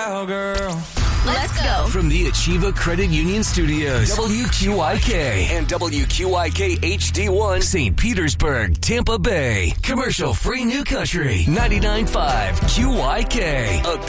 cowgirl. Let's go. From the Achieva Credit Union Studios, WQIK and WQIK HD1, St. Petersburg, Tampa Bay. Commercial free New Country, 99.5 QYK. A